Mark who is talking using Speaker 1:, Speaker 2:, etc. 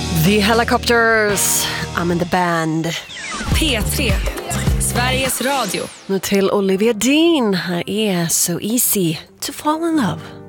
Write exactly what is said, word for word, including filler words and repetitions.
Speaker 1: The Helicopters, I'm in the band.
Speaker 2: P tre, Sveriges Radio.
Speaker 1: Nu till Olivia Dean. Här är So Easy to Fall in Love.